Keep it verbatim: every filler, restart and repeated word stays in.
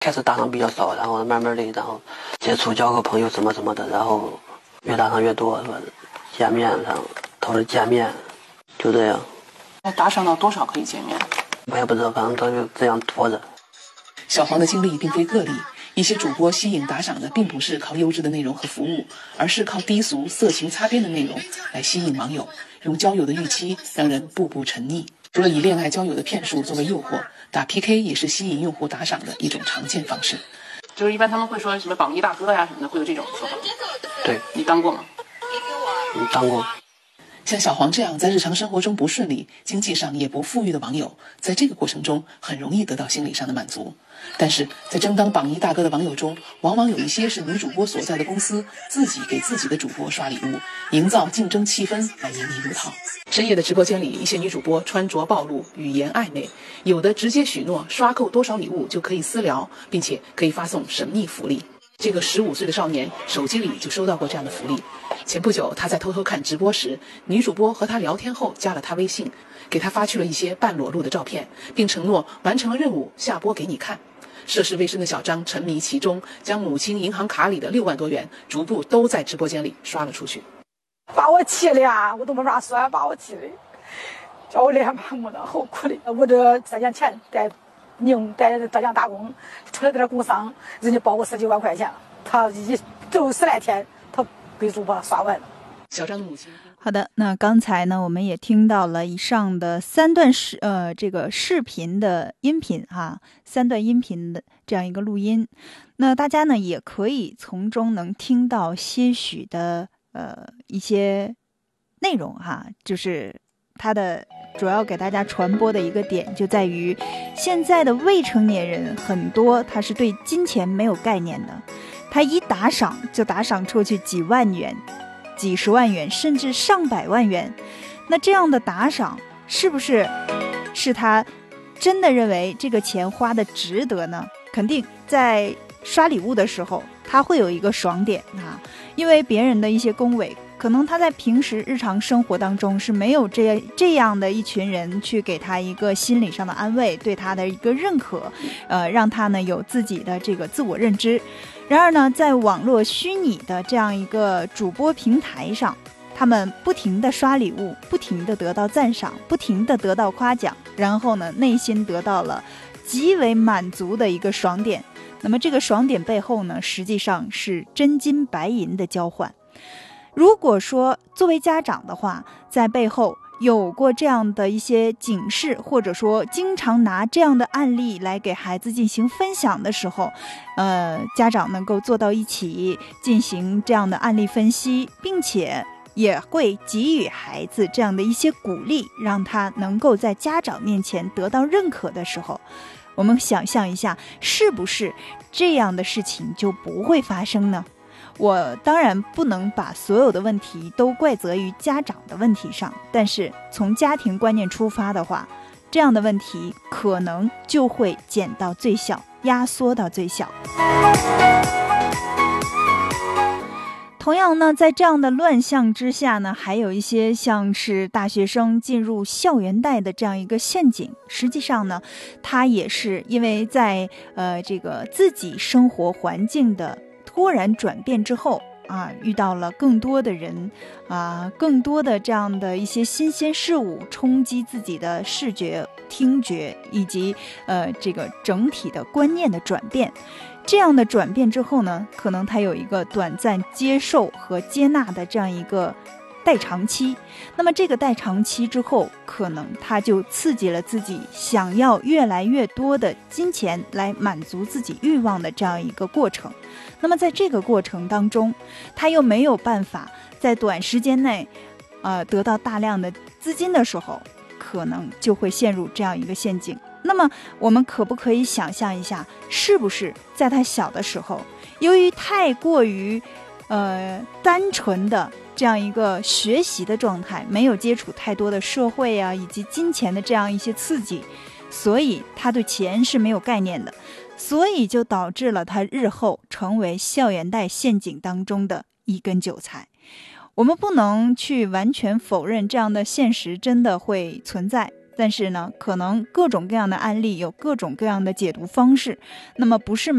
开始打赏比较少，然后慢慢的，然后接触交个朋友什么什么的，然后越打赏越多，是吧？见面上都是见面，就这样。 那打赏到多少可以见面？ 我也不知道，反正他就这样拖着。 小黄的经历并非个例，一些主播吸引打赏的并不是靠优质的内容和服务，而是靠低俗、色情、擦边的内容来吸引网友，用交友的预期让人步步沉溺。除了以恋爱交友的骗术作为诱惑，打 P K 也是吸引用户打赏的一种常见方式。就是一般他们会说什么榜一大哥呀什么的，会有这种说法。 对， 你当过吗？ 你当过。 像小黄这样在日常生活中不顺利、经济上也不富裕的网友，在这个过程中很容易得到心理上的满足。但是在争当榜一大哥的网友中，往往有一些是女主播所在的公司自己给自己的主播刷礼物，营造竞争气氛来引你入套。深夜的直播间里，一些女主播穿着暴露，语言暧昧，有的直接许诺刷够多少礼物就可以私聊，并且可以发送神秘福利。这个十五岁的少年手机里就收到过这样的福利。前不久他在偷偷看直播时，女主播和他聊天后加了他微信，给他发去了一些半裸露的照片，并承诺完成了任务下播给你看。涉世未深的小张沉迷其中，将母亲银行卡里的六万多元逐步都在直播间里刷了出去。 把我气的呀，我都没法说，把我气的，叫我脸麻木的，好苦的。我这三年前在宁在浙江打工，出来在这工伤，人家包我十几万块钱，他一就十来天，他给主播刷完了。 小张的母亲。 好的，那刚才呢，我们也听到了以上的三段视呃这个视频的音频哈，三段音频的这样一个录音。那大家呢也可以从中能听到些许的呃一些内容哈，就是它的主要给大家传播的一个点就在于，现在的未成年人很多他是对金钱没有概念的，他一打赏就打赏出去几万元。几十万元甚至上百万元，那这样的打赏是不是是他真的认为这个钱花的值得呢？肯定在刷礼物的时候他会有一个爽点啊，因为别人的一些恭维，可能他在平时日常生活当中是没有这这样的一群人去给他一个心理上的安慰，对他的一个认可，呃，让他呢有自己的这个自我认知。然而呢，在网络虚拟的这样一个主播平台上，他们不停的刷礼物，不停的得到赞赏，不停的得到夸奖，然后呢，内心得到了极为满足的一个爽点。那么这个爽点背后呢，实际上是真金白银的交换。如果说作为家长的话，在背后有过这样的一些警示，或者说经常拿这样的案例来给孩子进行分享的时候，呃，家长能够坐到一起进行这样的案例分析，并且也会给予孩子这样的一些鼓励，让他能够在家长面前得到认可的时候，我们想象一下，是不是这样的事情就不会发生呢？我当然不能把所有的问题都怪责于家长的问题上，但是从家庭观念出发的话，这样的问题可能就会减到最小，压缩到最小。同样呢，在这样的乱象之下呢，还有一些像是大学生进入校园贷的这样一个陷阱。实际上呢，他也是因为在呃这个自己生活环境的突然转变之后啊，遇到了更多的人啊，更多的这样的一些新鲜事物冲击自己的视觉、听觉以及呃这个整体的观念的转变。这样的转变之后呢，可能他有一个短暂接受和接纳的这样一个代偿期。那么这个代偿期之后，可能他就刺激了自己想要越来越多的金钱来满足自己欲望的这样一个过程。那么在这个过程当中，他又没有办法在短时间内呃得到大量的资金的时候，可能就会陷入这样一个陷阱。那么我们可不可以想象一下，是不是在他小的时候，由于太过于呃单纯的这样一个学习的状态，没有接触太多的社会啊以及金钱的这样一些刺激，所以他对钱是没有概念的，所以就导致了他日后成为校园贷陷阱当中的一根韭菜。我们不能去完全否认这样的现实真的会存在， 但是呢，可能各种各样的案例有各种各样的解读方式，那么不是